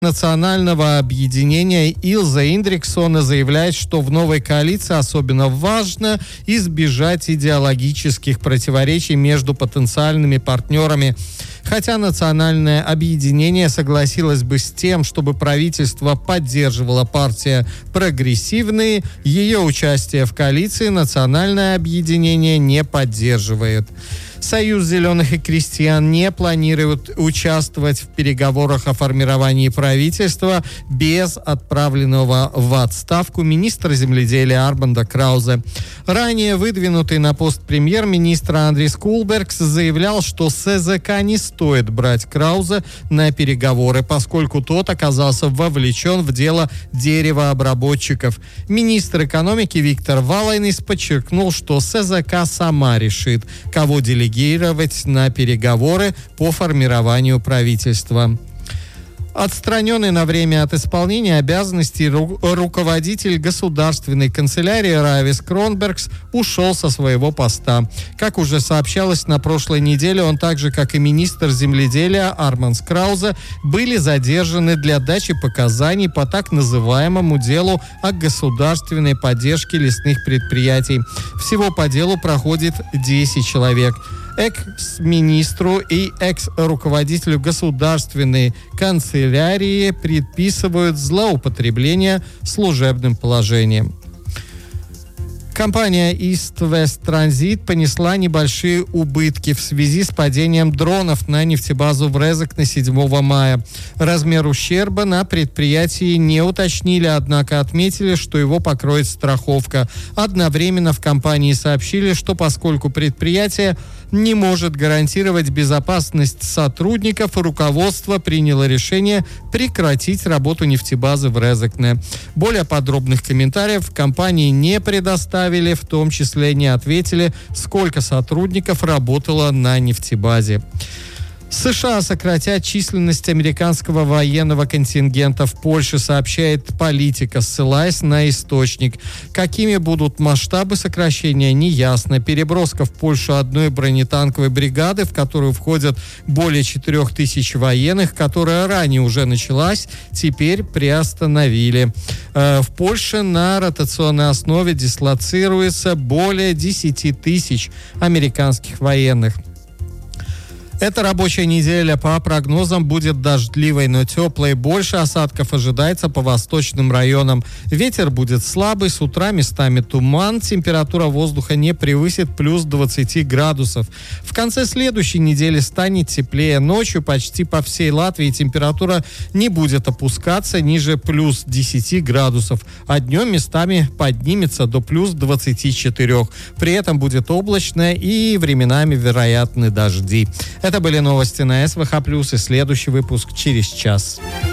национального объединения Илза Индриксона заявляет, что в новой коалиции особенно важно избежать идеологических противоречий между потенциальными партнерами. Хотя национальное объединение согласилось бы с тем, чтобы правительство поддерживала партия «Прогрессивные», ее участие в коалиции национальное объединение не поддерживает. Союз зеленых и крестьян не планирует участвовать в переговорах о формировании правительства без отправленного в отставку министра земледелия Арманда Краузе. Ранее выдвинутый на пост премьер-министра Андрис Кулбергс заявлял, что СЗК не стоит брать Краузе на переговоры, поскольку тот оказался вовлечен в дело деревообработчиков. Министр экономики Виктор Валайнис подчеркнул, что СЗК сама решит, кого делегировать на переговоры по формированию правительства. Отстраненный на время от исполнения обязанностей руководитель государственной канцелярии Равис Кронбергс ушел со своего поста. Как уже сообщалось на прошлой неделе, он так же, как и министр земледелия Армандс Краузе, были задержаны для дачи показаний по так называемому делу о государственной поддержке лесных предприятий. Всего по делу проходит 10 человек. Экс-министру и экс-руководителю государственной канцелярии предписывают злоупотребление служебным положением. Компания East West Transit понесла небольшие убытки в связи с падением дронов на нефтебазу в Резекне 7 мая. Размер ущерба на предприятии не уточнили, однако отметили, что его покроет страховка. Одновременно в компании сообщили, что поскольку предприятие не может гарантировать безопасность сотрудников, руководство приняло решение прекратить работу нефтебазы в Резекне. Более подробных комментариев в компании не предоставили, в том числе не ответили, сколько сотрудников работало на нефтебазе. США сократят численность американского военного контингента в Польше, сообщает Политика, ссылаясь на источник. Какими будут масштабы сокращения, неясно. Переброска в Польшу одной бронетанковой бригады, в которую входят более 4000 военных, которая ранее уже началась, теперь приостановили. В Польше на ротационной основе дислоцируется более 10 тысяч американских военных. Эта рабочая неделя по прогнозам будет дождливой, но теплой. Больше осадков ожидается по восточным районам. Ветер будет слабый, с утра местами туман. Температура воздуха не превысит плюс 20 градусов. В конце следующей недели станет теплее. Ночью почти по всей Латвии температура не будет опускаться ниже плюс 10 градусов, а днем местами поднимется до плюс 24. При этом будет облачно и временами вероятны дожди. Это были новости на СВХ+, и следующий выпуск через час.